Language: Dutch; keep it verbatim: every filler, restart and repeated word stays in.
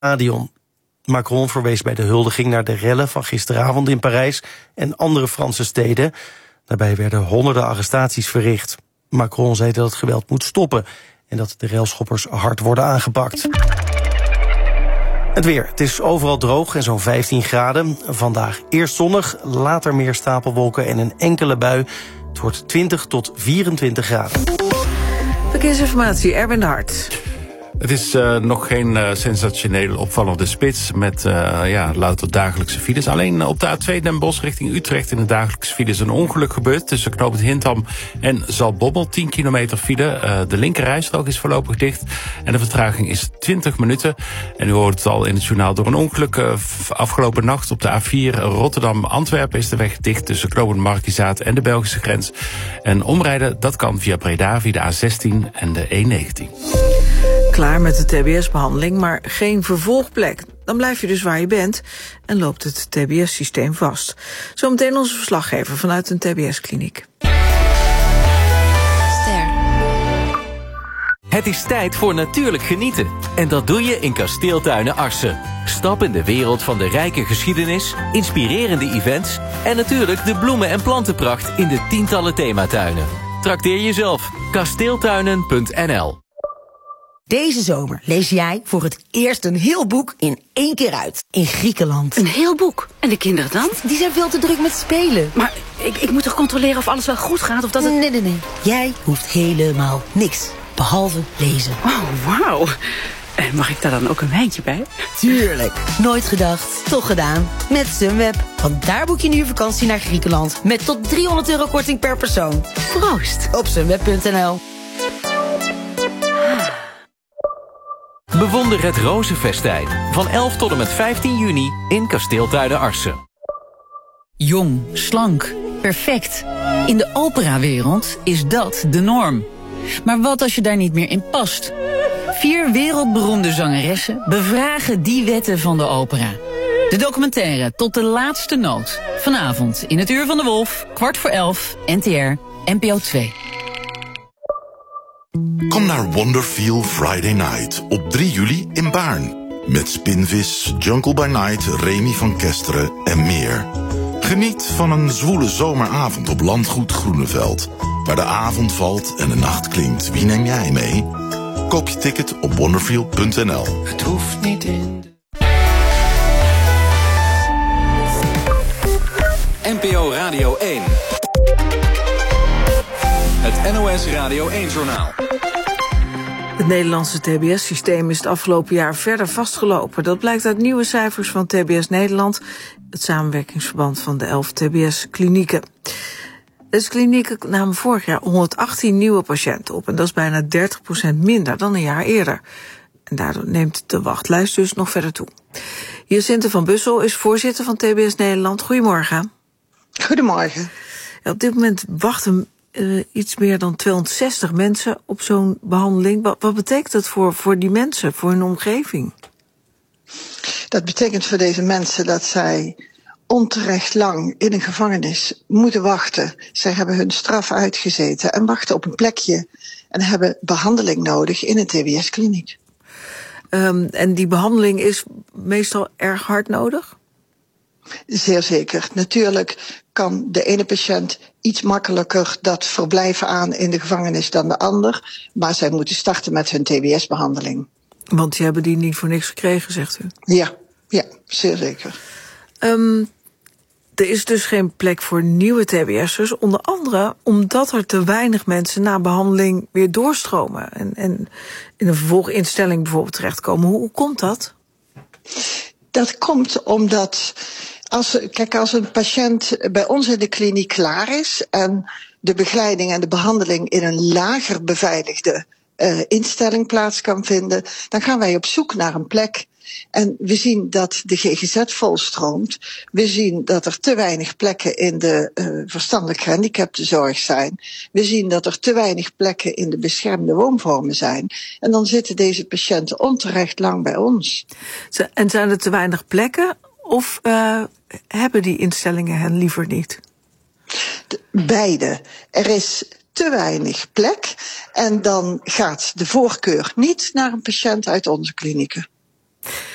stadion. Macron verwees bij de huldiging naar de rellen van gisteravond in Parijs en andere Franse steden. Daarbij werden honderden arrestaties verricht. Macron zei dat het geweld moet stoppen en dat de relschoppers hard worden aangepakt. Het weer. Het is overal droog en zo'n vijftien graden. Vandaag eerst zonnig, later meer stapelwolken en een enkele bui. Het wordt twintig tot vierentwintig graden. Verkeersinformatie, Erwin de Hart. Het is uh, nog geen uh, sensationeel opvallende spits met uh, ja, louter dagelijkse files. Alleen op de A twee Den Bosch richting Utrecht in de dagelijkse files een ongeluk gebeurd. Tussen knooppunt Hintham en Zaltbommel, tien kilometer file. Uh, de linkerrijstrook is voorlopig dicht en de vertraging is twintig minuten. En u hoort het al in het journaal door een ongeluk. Uh, afgelopen nacht op de A vier Rotterdam-Antwerpen is de weg dicht tussen knooppunt Markizaat en de Belgische grens. En omrijden, dat kan via Breda, via de A zestien en de E negentien. Klaar met de T B S-behandeling, maar geen vervolgplek. Dan blijf je dus waar je bent en loopt het T B S-systeem vast. Zometeen onze verslaggever vanuit een T B S-kliniek. Ster. Het is tijd voor natuurlijk genieten. En dat doe je in Kasteeltuinen Arsen. Stap in de wereld van de rijke geschiedenis, inspirerende events en natuurlijk de bloemen- en plantenpracht in de tientallen thematuinen. Trakteer jezelf. kasteeltuinen punt n l. Deze zomer lees jij voor het eerst een heel boek in één keer uit. In Griekenland. Een heel boek? En de kinderen dan? Die zijn veel te druk met spelen. Maar ik, ik moet toch controleren of alles wel goed gaat? Of dat het... Nee, nee, nee. Jij hoeft helemaal niks. Behalve lezen. Oh, wauw. En mag ik daar dan ook een wijntje bij? Tuurlijk. Nooit gedacht, toch gedaan. Met Sunweb. Want daar boek je nu je vakantie naar Griekenland. Met tot driehonderd euro korting per persoon. Proost. Op sunweb punt n l. Bewonder het Rozenfestijn van elf tot en met vijftien juni in Kasteeltuinen Arsen. Jong, slank, perfect. In de operawereld is dat de norm. Maar wat als je daar niet meer in past? Vier wereldberoemde zangeressen bevragen die wetten van de opera. De documentaire Tot de laatste noot. Vanavond in het Uur van de Wolf, kwart voor elf, N T R, N P O twee. Kom naar Wonderfeel Friday Night op drie juli in Baarn. Met Spinvis, Jungle by Night, Remy van Kesteren en meer. Geniet van een zwoele zomeravond op Landgoed Groeneveld. Waar de avond valt en de nacht klinkt. Wie neem jij mee? Koop je ticket op wonderfeel punt n l. Het hoeft niet in. N P O Radio één. Het N O S Radio één-journaal. Het Nederlandse T B S-systeem is het afgelopen jaar verder vastgelopen. Dat blijkt uit nieuwe cijfers van T B S Nederland, het samenwerkingsverband van de elf T B S-klinieken. De klinieken namen vorig jaar honderdachttien nieuwe patiënten op en dat is bijna dertig procent minder dan een jaar eerder. En daardoor neemt de wachtlijst dus nog verder toe. Jacinthe van Bussel is voorzitter van T B S Nederland. Goedemorgen. Goedemorgen. Ja, op dit moment wachten uh, iets meer dan tweehonderdzestig mensen op zo'n behandeling. Wat, wat betekent dat voor, voor die mensen, voor hun omgeving? Dat betekent voor deze mensen dat zij onterecht lang in een gevangenis moeten wachten. Zij hebben hun straf uitgezeten en wachten op een plekje en hebben behandeling nodig in een T B S-kliniek. Um, en die behandeling is meestal erg hard nodig? Zeer zeker. Natuurlijk kan de ene patiënt iets makkelijker dat verblijven aan in de gevangenis dan de ander, maar zij moeten starten met hun T B S-behandeling. Want die hebben die niet voor niks gekregen, zegt u? Ja, ja, zeer zeker. Um, er is dus geen plek voor nieuwe T B S'ers, onder andere omdat er te weinig mensen na behandeling weer doorstromen en, en in een vervolginstelling bijvoorbeeld terechtkomen. Hoe, hoe komt dat? Dat komt omdat, als, kijk, als een patiënt bij ons in de kliniek klaar is en de begeleiding en de behandeling in een lager beveiligde uh, instelling plaats kan vinden, dan gaan wij op zoek naar een plek. En we zien dat de G G Z volstroomt. We zien dat er te weinig plekken in de uh, verstandelijk gehandicaptenzorg zijn. We zien dat er te weinig plekken in de beschermde woonvormen zijn. En dan zitten deze patiënten onterecht lang bij ons. En zijn er te weinig plekken of uh, hebben die instellingen hen liever niet? De, beide. Er is te weinig plek en dan gaat de voorkeur niet naar een patiënt uit onze klinieken.